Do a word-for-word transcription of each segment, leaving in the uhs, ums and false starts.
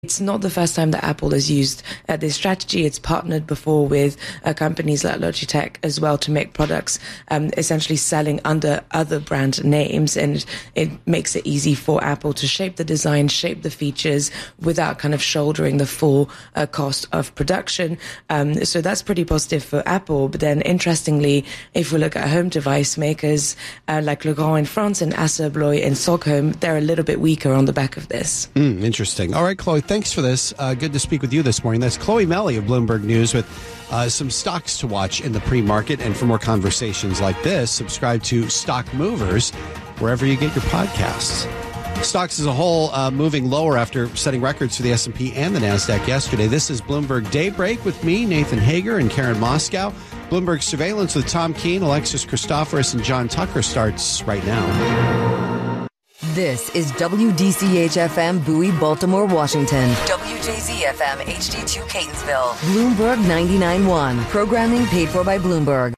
It's not the first time that Apple has used uh, this strategy. It's partnered before with uh, companies like Logitech as well to make products um, essentially selling under other brand names. And it makes it easy for Apple to shape the design, shape the features without kind of shouldering the full uh, cost of production. Um, so that's pretty positive for Apple. But then interestingly, if we look at home device makers uh, like Legrand in France and Assa Abloy in Stockholm, they're a little bit weaker on the back of this. Mm, interesting. All right, Chloe, thanks for this. Uh, good to speak with you this morning. That's Chloe Melly of Bloomberg News with uh, some stocks to watch in the pre-market. And for more conversations like this, subscribe to Stock Movers wherever you get your podcasts. Stocks as a whole uh, moving lower after setting records for the S and P and the NASDAQ yesterday. This is Bloomberg Daybreak with me, Nathan Hager, and Karen Moscow. Bloomberg Surveillance with Tom Keene, Alexis Christoforous, and John Tucker starts right now. This is W D C H F M Bowie, Baltimore, Washington. W J Z F M H D two Catonsville. Bloomberg ninety-nine point one. Programming paid for by Bloomberg.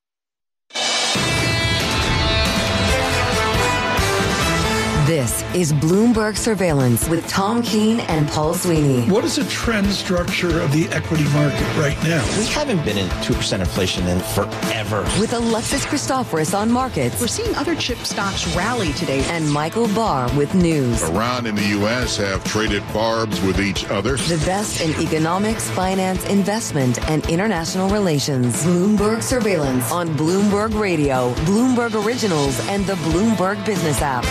This is Bloomberg Surveillance with Tom Keene and Paul Sweeney. What is the trend structure of the equity market right now? We haven't been in two percent inflation in forever. With Alexis Christoforous on markets. We're seeing other chip stocks rally today. And Michael Barr with news. Iran and the U S have traded barbs with each other. The best in economics, finance, investment, and international relations. Bloomberg Surveillance on Bloomberg Radio, Bloomberg Originals, and the Bloomberg Business app.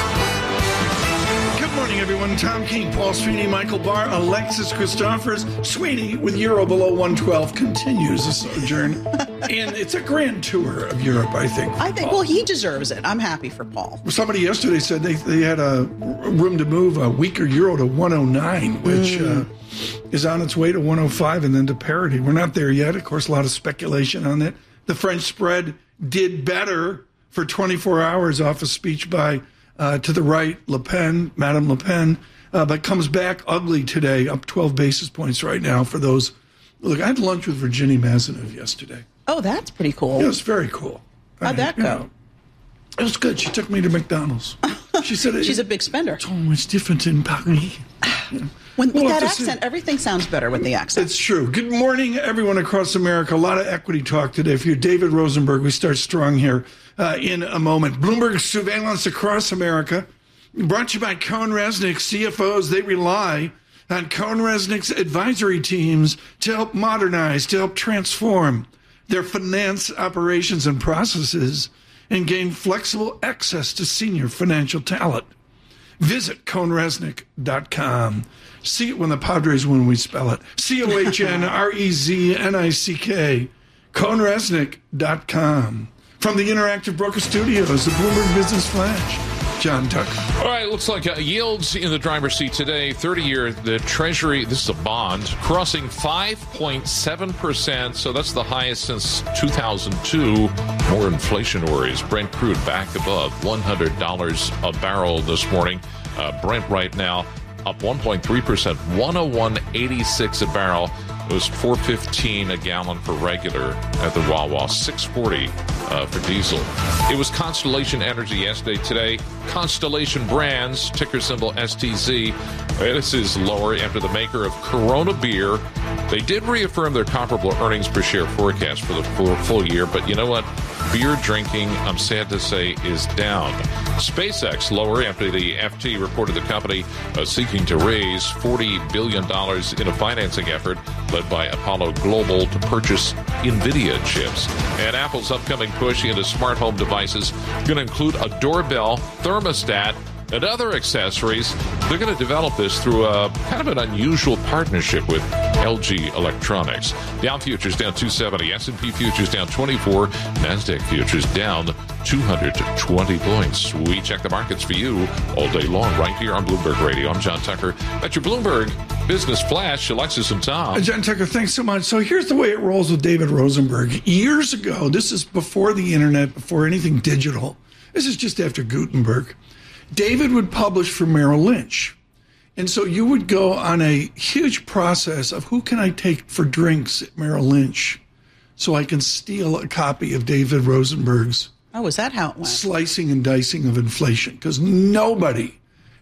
Good morning, everyone. Tom Keene, Paul Sweeney, Michael Barr, Alexis Christoforous. Sweeney, with Euro below one twelve, continues the sojourn. And it's a grand tour of Europe, I think. I think, Paul. well, he deserves it. I'm happy for Paul. Somebody yesterday said they, they had a room to move a weaker Euro to one oh nine, which mm. uh, is on its way to one oh five and then to parity. We're not there yet. Of course, a lot of speculation on it. The French spread did better for twenty-four hours off a speech by Uh, to the right, Le Pen, Madame Le Pen, uh, but comes back ugly today, up twelve basis points right now for those. Look, I had lunch with Virginia Mazenev yesterday. Oh, that's pretty cool. It was very cool. How'd I, that go? Know, it was good. She took me to McDonald's. She said she's a big spender. It's always different in Paris. When, with well, that accent, say, everything sounds better with the accent. It's true. Good morning, everyone across America. A lot of equity talk today. For you, David Rosenberg, we start strong here uh, in a moment. Bloomberg Surveillance across America, brought to you by CohnReznick. C F Os, they rely on CohnReznick's advisory teams to help modernize, to help transform their finance operations and processes and gain flexible access to senior financial talent. Visit Cohn Reznick dot com. See it when the Padres win, we spell it. C O H N R E Z N I C K. Cohn Reznick dot com. From the Interactive Broker Studios, the Bloomberg Business Flash, John Tucker. All right, looks like uh, yields in the driver's seat today. thirty-year, the Treasury, this is a bond, crossing five point seven percent. So that's the highest since two thousand two. More inflation worries. Brent crude back above one hundred dollars a barrel this morning. Uh, Brent right now up one point three percent, one oh one eighty-six a barrel. It was four fifteen a gallon for regular at the Wawa, six forty uh, for diesel. It was Constellation Energy yesterday. Today, Constellation Brands, ticker symbol S T Z. This is lower after the maker of Corona beer. They did reaffirm their comparable earnings per share forecast for the full, full year, but you know what? Beer drinking, I'm sad to say, is down. SpaceX lower after the F T reported the company uh, seeking to raise forty billion dollars in a financing effort led by Apollo Global to purchase NVIDIA chips. And Apple's upcoming push into smart home devices is going to include a doorbell, thermostat, and other accessories. They're going to develop this through a kind of an unusual partnership with L G Electronics. Dow futures down two seventy, S and P futures down twenty-four, NASDAQ futures down two hundred twenty points. We check the markets for you all day long right here on Bloomberg Radio. I'm John Tucker. That's your Bloomberg Business Flash, Alexis and Tom. Uh, John Tucker, thanks so much. So here's the way it rolls with David Rosenberg. Years ago, this is before the internet, before anything digital. This is just after Gutenberg. David would publish for Merrill Lynch. And so you would go on a huge process of who can I take for drinks at Merrill Lynch so I can steal a copy of David Rosenberg's Oh, is that how it went? Slicing and dicing of inflation. Because nobody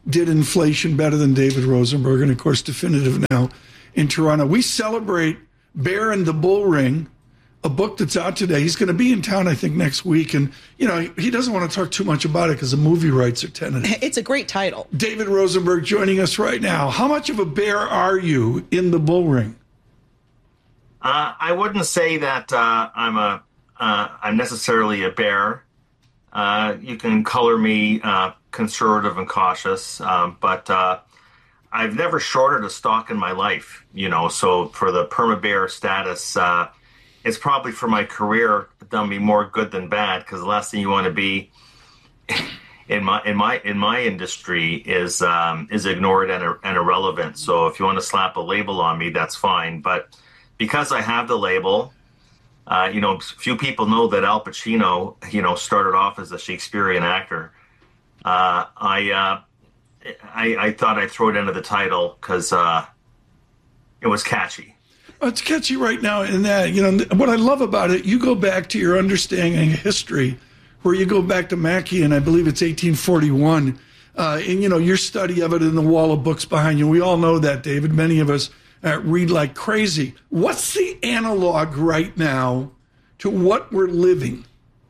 did inflation better than David Rosenberg, and of course, Definitive now in Toronto. We celebrate Bear and the Bull Ring, a book that's out today. He's going to be in town, I think, next week. And, you know, he doesn't want to talk too much about it because the movie rights are tentative. It's a great title. David Rosenberg joining us right now. How much of a bear are you in the bull ring? Uh, I wouldn't say that uh, I'm a uh, I'm necessarily a bear. Uh, you can color me uh, conservative and cautious, um, but uh, I've never shorted a stock in my life. You know, so for the perma bear status, uh, it's probably for my career done me more good than bad, because the last thing you want to be in my in my in my industry is um, is ignored and, and irrelevant. So if you want to slap a label on me, that's fine. But because I have the label, uh, you know, few people know that Al Pacino, you know, started off as a Shakespearean actor. Uh, I, uh, I I thought I'd throw it into the title because uh, it was catchy. Well, it's catchy right now in that, you know, what I love about it, you go back to your understanding of history, where you go back to Mackey, and I believe it's eighteen forty-one, uh, and, you know, your study of it in the wall of books behind you. We all know that, David. Many of us uh, read like crazy. What's the analog right now to what we're living?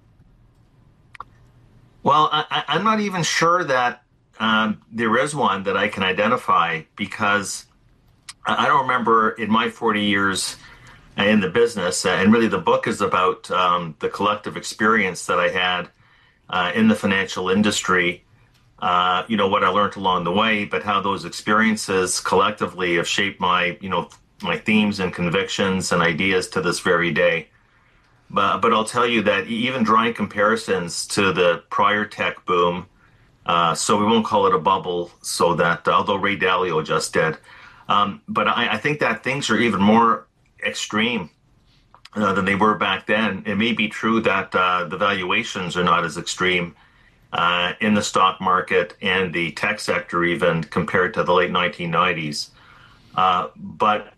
Well, I, I'm not even sure that um, there is one that I can identify, because I don't remember in my forty years in the business, and really the book is about um, the collective experience that I had uh, in the financial industry, uh, you know, what I learned along the way, but how those experiences collectively have shaped my, you know, my themes and convictions and ideas to this very day. But, but I'll tell you that even drawing comparisons to the prior tech boom, uh, so we won't call it a bubble, so that, although Ray Dalio just did, Um, but I, I think that things are even more extreme uh, than they were back then. It may be true that uh, the valuations are not as extreme uh, in the stock market and the tech sector even compared to the late nineteen nineties. Uh, but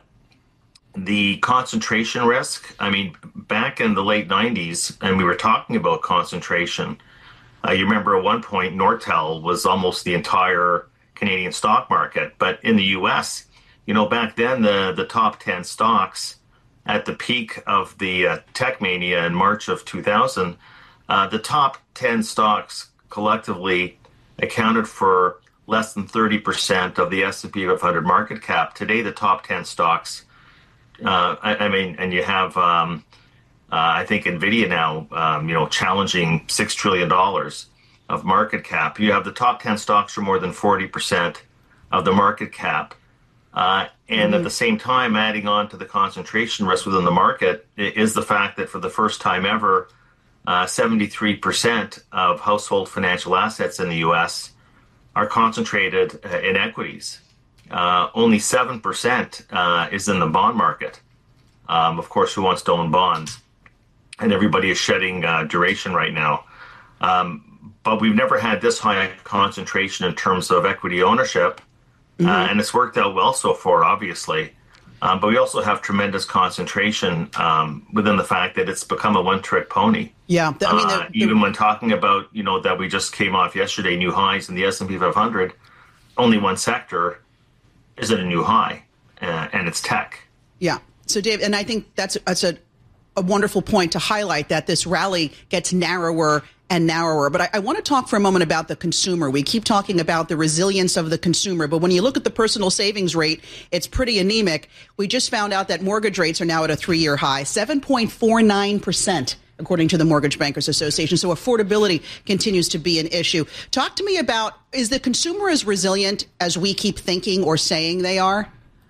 the concentration risk, I mean, back in the late nineties, and we were talking about concentration, uh, you remember at one point Nortel was almost the entire Canadian stock market. But in the U S, you know, back then, the, the top ten stocks at the peak of the uh, tech mania in March of two thousand, uh, the top ten stocks collectively accounted for less than thirty percent of the S and P five hundred market cap. Today, the top ten stocks, uh, I, I mean, and you have, um, uh, I think, NVIDIA now, um, you know, challenging six trillion dollars of market cap. You have the top ten stocks are more than forty percent of the market cap. Uh, and mm-hmm. at the same time, adding on to the concentration risk within the market is the fact that for the first time ever, uh, seventy-three percent of household financial assets in the U S are concentrated uh, in equities. Uh, only seven percent uh, is in the bond market. Um, of course, who wants to own bonds? And everybody is shedding uh, duration right now. Um, but we've never had this high concentration in terms of equity ownership. Uh, and it's worked out well so far, obviously. Um, but we also have tremendous concentration um, within the fact that it's become a one-trick pony. Yeah. I mean, the, uh, even the, when talking about, you know, that we just came off yesterday, new highs in the S and P five hundred, only one sector is at a new high, uh, and it's tech. Yeah. So, Dave, and I think that's, that's a, a wonderful point to highlight, that this rally gets narrower and narrower. But I, I want to talk for a moment about the consumer. We keep talking about the resilience of the consumer, but when you look at the personal savings rate, it's pretty anemic. We just found out that mortgage rates are now at a three-year high, seven point four nine percent, according to the Mortgage Bankers Association. So affordability continues to be an issue. Talk to me about, is the consumer as resilient as we keep thinking or saying they are?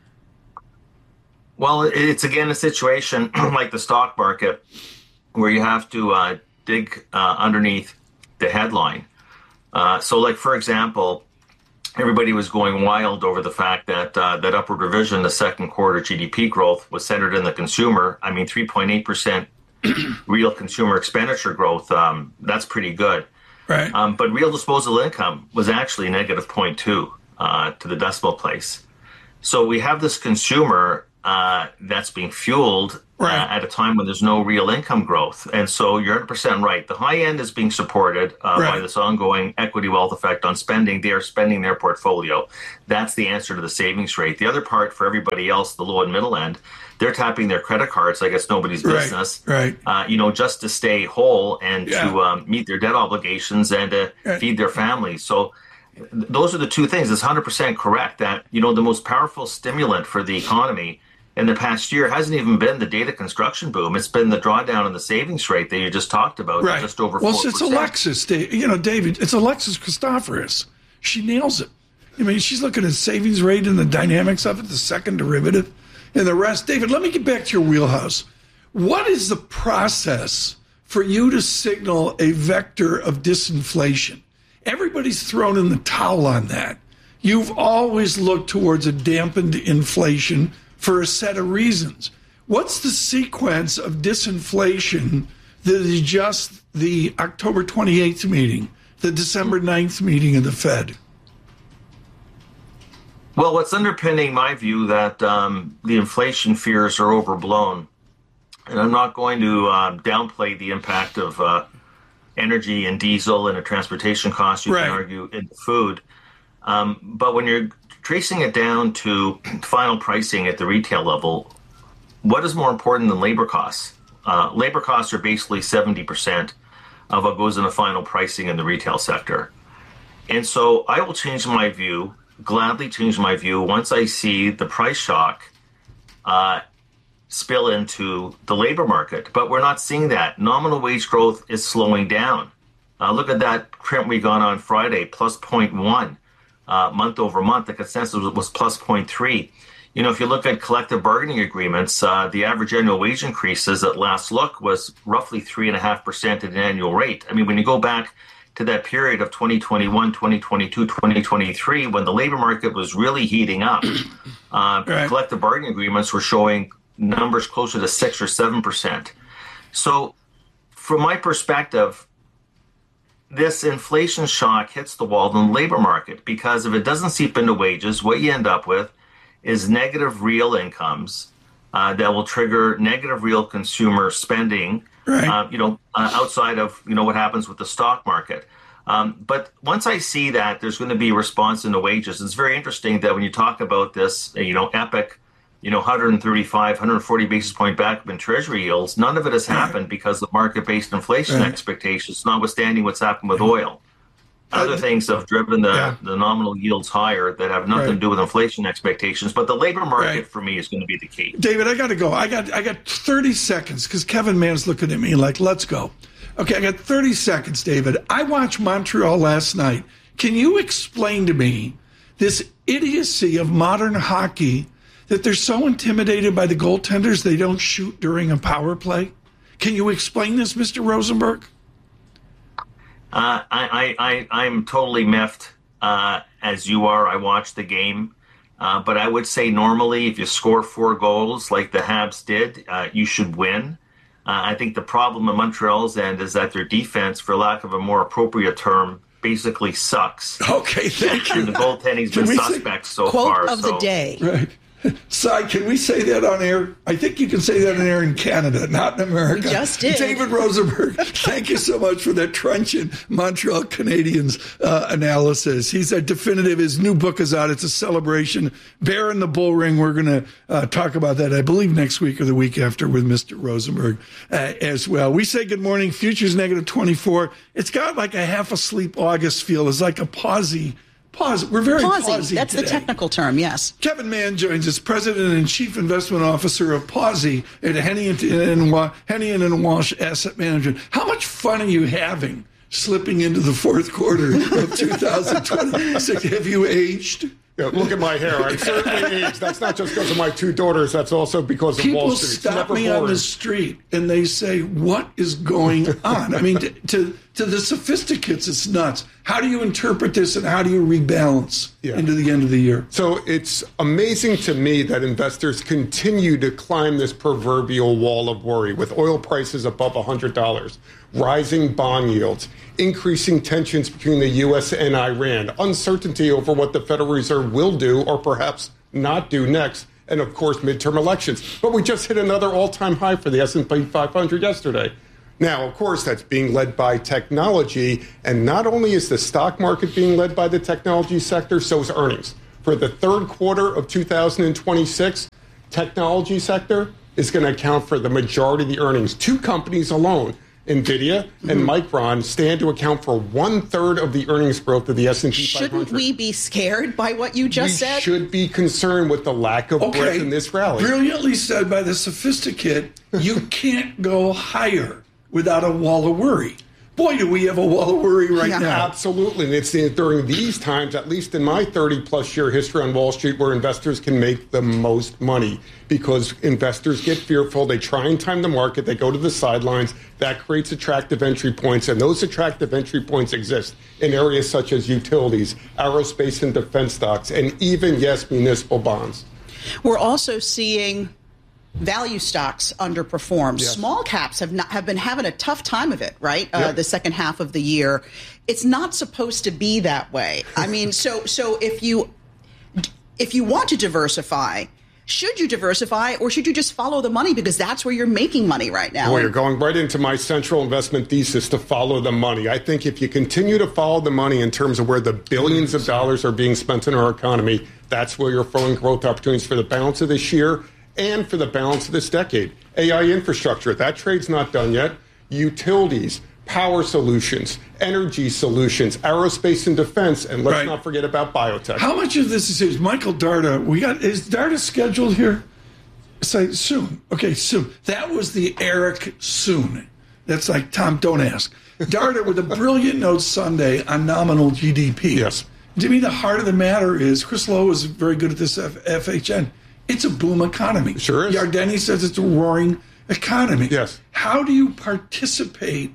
Well, it's again a situation like the stock market where you have to uh, dig uh, underneath the headline. Uh, so, like, for example, everybody was going wild over the fact that uh, that upward revision, the second quarter G D P growth, was centered in the consumer. I mean, three point eight percent real consumer expenditure growth, um, that's pretty good. Right. Um, but real disposable income was actually negative zero point two uh, to the decimal place. So we have this consumer uh, that's being fueled right. uh, at a time when there's no real income growth. And so you're one hundred percent right. The high end is being supported uh, right. by this ongoing equity wealth effect on spending. They are spending their portfolio. That's the answer to the savings rate. The other part for everybody else, the low and middle end, they're tapping their credit cards like it's nobody's business, right, right. Uh, you know, just to stay whole and yeah. to um, meet their debt obligations and to right. feed their families. So th- those are the two things. It's one hundred percent correct that, you know, the most powerful stimulant for the economy in the past year hasn't even been the data construction boom. It's been the drawdown in the savings rate that you just talked about, right. just over well, four percent. Well, it's Alexis, you know, David, it's Alexis Christoforous. She nails it. I mean, she's looking at savings rate and the dynamics of it, the second derivative. And the rest. David, let me get back to your wheelhouse. What is the process for you to signal a vector of disinflation? Everybody's thrown in the towel on that. You've always looked towards a dampened inflation for a set of reasons. What's the sequence of disinflation that is just the October twenty-eighth meeting, the December ninth meeting of the Fed? Well, what's underpinning my view that um, the inflation fears are overblown, and I'm not going to uh, downplay the impact of uh, energy and diesel and the transportation costs, you right. can argue, in food. Um, but when you're tracing it down to final pricing at the retail level, what is more important than labor costs? Uh, labor costs are basically seventy percent of what goes into final pricing in the retail sector. And so I will change my view gladly change my view once I see the price shock uh, spill into the labor market. But we're not seeing that. Nominal wage growth is slowing down. Uh, look at that print we got on Friday, plus zero point one uh, month over month. The consensus was, was plus zero point three. You know, if you look at collective bargaining agreements, uh, the average annual wage increases at last look was roughly three point five percent at an annual rate. I mean, when you go back to that period of twenty twenty-one, twenty twenty-two, twenty twenty-three, when the labor market was really heating up, uh, right. collective bargaining agreements were showing numbers closer to six or seven percent. So from my perspective, this inflation shock hits the wall in the labor market, because if it doesn't seep into wages, what you end up with is negative real incomes uh, that will trigger negative real consumer spending, right. uh, you know, uh, outside of, you know, what happens with the stock market. Um, but once I see that there's going to be a response in the wages, it's very interesting that when you talk about this, you know, epic, you know, one thirty-five, one forty basis point back in Treasury yields, none of it has happened because of market-based inflation right. expectations, notwithstanding what's happened with oil. Other things have driven the, yeah. the nominal yields higher that have nothing right. to do with inflation expectations. But the labor market, right. for me, is going to be the key. David, I got to go. I got I got thirty seconds because Kevin Mann's looking at me like, let's go. Okay, I got thirty seconds, David. I watched Montreal last night. Can you explain to me this idiocy of modern hockey that they're so intimidated by the goaltenders they don't shoot during a power play? Can you explain this, Mister Rosenberg? Uh, I, I, I, I'm totally miffed, uh, as you are. I watched the game. Uh, but I would say normally if you score four goals like the Habs did, uh, you should win. Uh, I think the problem at Montreal's end is that their defense, for lack of a more appropriate term, basically sucks. Okay, thank you. And the goaltending's been suspect say, so quote far. Quote of so. the day. Right. Si, can we say that on air? I think you can say that on air in Canada, not in America. We just did. David Rosenberg, thank you so much for that trenchant Montreal Canadiens uh, analysis. He's a definitive. His new book is out. It's a celebration. Bear in the Bull Ring. We're going to uh, talk about that, I believe, next week or the week after with Mister Rosenberg uh, as well. We say good morning. Futures negative twenty-four. It's got like a half asleep August feel. It's like a pausey. Pause. We're very pausy. Pausy. That's today. The technical term, yes. Kevin Mann joins us, President and Chief Investment Officer of Pausy at Hennian and, Hennian and Walsh Asset Management. How much fun are you having slipping into the fourth quarter of two thousand twenty-six? Have you aged? Yeah, look at my hair. I'm certainly aged. That's not just because of my two daughters. That's also because of People Wall Street. People stop me boring. on the street and they say, what is going on? I mean, to, to to the sophisticates, it's nuts. How do you interpret this and how do you rebalance yeah. into the end of the year? So it's amazing to me that investors continue to climb this proverbial wall of worry with oil prices above one hundred dollars, rising bond yields, increasing tensions between the U S and Iran, uncertainty over what the Federal Reserve will do or perhaps not do next, and, of course, midterm elections. But we just hit another all-time high for the S and P five hundred yesterday. Now, of course, that's being led by technology, and not only is the stock market being led by the technology sector, so is earnings. For the third quarter of two thousand twenty-six, technology sector is going to account for the majority of the earnings. Two companies alone, NVIDIA and Micron, stand to account for one-third of the earnings growth of the S and P five hundred. Shouldn't we be scared by what you just we said? We should be concerned with the lack of okay. breadth in this rally. Brilliantly said by the sophisticate, you can't go higher without a wall of worry. Boy, do we have a wall of worry right yeah, now. Absolutely. And it's during these times, at least in my thirty-plus year history on Wall Street, where investors can make the most money because investors get fearful. They try and time the market. They go to the sidelines. That creates attractive entry points. And those attractive entry points exist in areas such as utilities, aerospace and defense stocks, and even, yes, municipal bonds. We're also seeing value stocks underperform. Yes. Small caps have not have been having a tough time of it, right? Uh, yep. The second half of the year. It's not supposed to be that way. I mean, so so if you if you want to diversify, should you diversify or should you just follow the money because that's where you're making money right now? Well, you're going right into my central investment thesis to follow the money. I think if you continue to follow the money in terms of where the billions of dollars are being spent in our economy, that's where you're throwing growth opportunities for the balance of this year and for the balance of this decade. A I infrastructure, that trade's not done yet. Utilities, power solutions, energy solutions, aerospace and defense, and let's right. not forget about biotech. How much of this is, is Michael Darda? We got is Darda scheduled here? Say soon. Okay, soon. That was the Eric soon. That's like Tom. Don't ask. Darda with a brilliant note Sunday on nominal G D P. Yes. To me, the heart of the matter is Chris Lowe is very good at this. F H N. It's a boom economy. Sure is. Yardeni says it's a roaring economy. Yes. How do you participate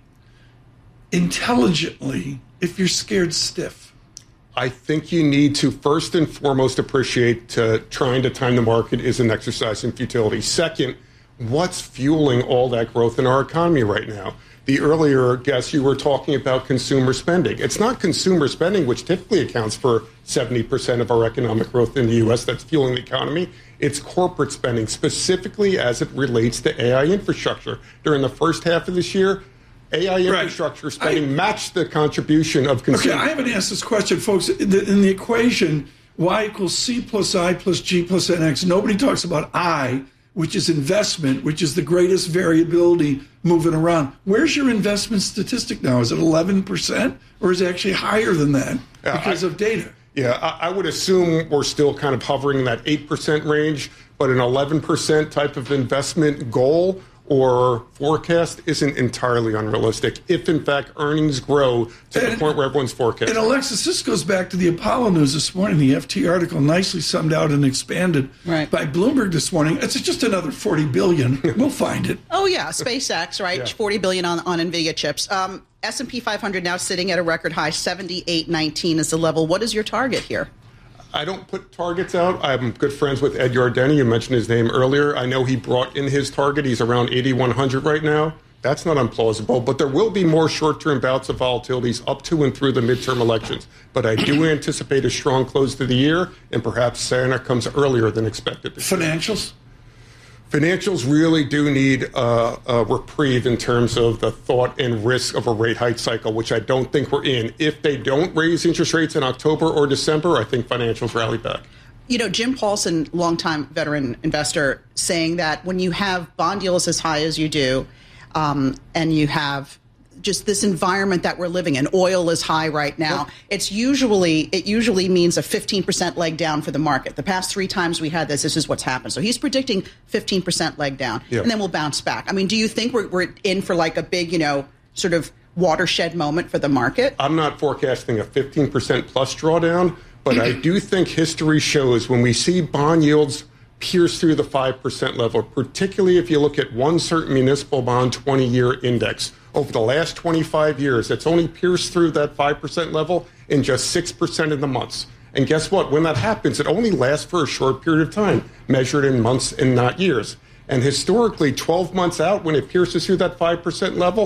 intelligently if you're scared stiff? I think you need to first and foremost appreciate uh, trying to time the market is an exercise in futility. Second, what's fueling all that growth in our economy right now? The earlier guest, you were talking about consumer spending. It's not consumer spending, which typically accounts for seventy percent of our economic growth in the U S that's fueling the economy. It's corporate spending, specifically as it relates to A I infrastructure. During the first half of this year, A I infrastructure right. spending I, matched the contribution of consumers. Okay, I haven't asked this question, folks. In the, in the equation, Y equals C plus I plus G plus N X, nobody talks about I, which is investment, which is the greatest variability moving around. Where's your investment statistic now? Is it eleven percent or is it actually higher than that because I, of data? Yeah, I, I would assume we're still kind of hovering in that eight percent range, but an eleven percent type of investment goal or forecast isn't entirely unrealistic if, in fact, earnings grow to and, the point where everyone's forecasting. And, Alexis, this goes back to the Apollo News this morning. The F T article nicely summed out and expanded right. by Bloomberg this morning. It's just another forty billion dollars. We'll find it. Oh, yeah, SpaceX, right? Yeah. forty billion dollars on, on NVIDIA chips. Um, S and P five hundred now sitting at a record high, seventy-eight nineteen is the level. What is your target here? I don't put targets out. I'm good friends with Ed Yardeni. You mentioned his name earlier. I know he brought in his target. He's around eighty-one hundred right now. That's not implausible, but there will be more short-term bouts of volatilities up to and through the midterm elections. But I do anticipate a strong close to the year, and perhaps Santa comes earlier than expected. Financials? Financials really do need uh, a reprieve in terms of the thought and risk of a rate hike cycle, which I don't think we're in. If they don't raise interest rates in October or December, I think financials rally back. You know, Jim Paulson, longtime veteran investor, saying that when you have bond yields as high as you do, um, and you have just this environment that we're living in, oil is high right now. Yep. It's usually it usually means a fifteen percent leg down for the market. The past three times we had this, this is what's happened. So he's predicting fifteen percent leg down, yep. and then we'll bounce back. I mean, do you think we're we're in for like a big, you know, sort of watershed moment for the market? I'm not forecasting a fifteen percent plus drawdown, but I do think history shows when we see bond yields pierce through the five percent level, particularly if you look at one certain municipal bond twenty-year index. Over the last twenty-five years, it's only pierced through that five percent level in just six percent of the months. And guess what? When that happens, it only lasts for a short period of time, measured in months and not years. And historically, twelve months out, when it pierces through that five percent level,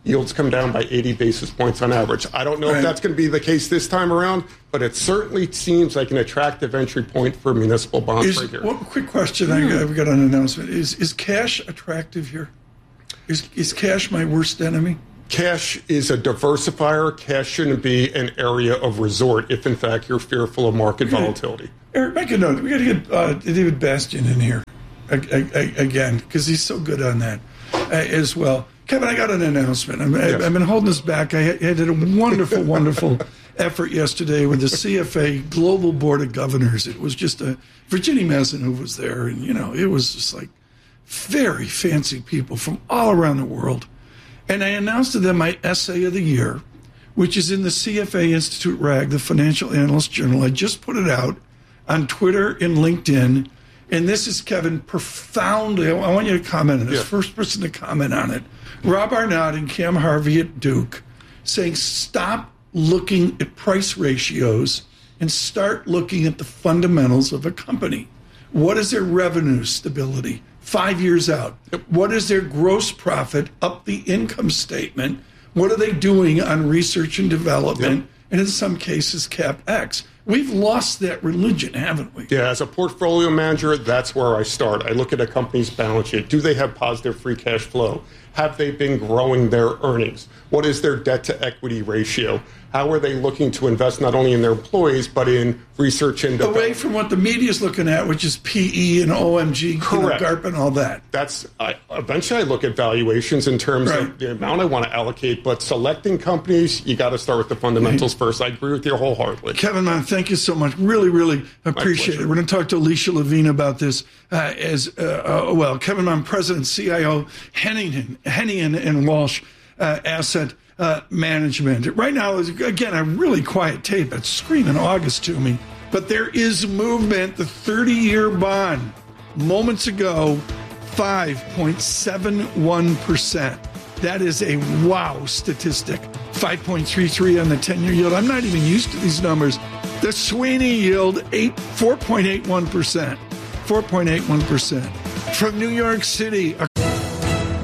yields come down by eighty basis points on average. I don't know right. if that's going to be the case this time around, but it certainly seems like an attractive entry point for municipal bonds is, right here. One quick question. Mm. I, I've got an announcement. Is is cash attractive here? Is is cash my worst enemy? Cash is a diversifier. Cash shouldn't be an area of resort if, in fact, you're fearful of market okay. volatility. Eric, make a note. We got to get uh, David Bastian in here again because he's so good on that uh, as well. Kevin, I got an announcement. I'm, yes. I've been holding this back. I had a wonderful, wonderful effort yesterday with the C F A Global Board of Governors. It was just a Virginia Mezin who was there, and you know, it was just like very fancy people from all around the world. And I announced to them my essay of the year, which is in the C F A Institute rag, the Financial Analyst Journal. I just put it out on Twitter and LinkedIn. And this is, Kevin, profoundly, I want you to comment on this. Yeah. First person to comment on it. Rob Arnott and Cam Harvey at Duke saying stop looking at price ratios and start looking at the fundamentals of a company. What is their revenue stability? Five years out. What is their gross profit up the income statement? What are they doing on research and development? Yep. And in some cases, CapEx. We've lost that religion, haven't we? Yeah, as a portfolio manager, that's where I start. I look at a company's balance sheet. Do they have positive free cash flow? Have they been growing their earnings? What is their debt to equity ratio? How are they looking to invest not only in their employees, but in research and development? Away from what the media is looking at, which is P E and O M G, correct. You know, GARP and all that. That's I, eventually I look at valuations in terms right. of the amount I want to allocate, but selecting companies, you got to start with the fundamentals right. first. I agree with you wholeheartedly. Kevin, man, thank you so much. Really, really appreciate it. We're going to talk to Alicia Levine about this uh, as uh, uh, well. Kevin Mon, President, C I O, Hennigan, Hennigan and Walsh uh, Asset Uh, management. Right now is, again, a really quiet tape. It's screaming August to me. But there is movement. The thirty-year bond, moments ago, five point seven one percent. That is a wow statistic. five point three three on the ten-year yield. I'm not even used to these numbers. The Sweeney yield, eight, four point eight one percent. four point eight one percent. From New York City.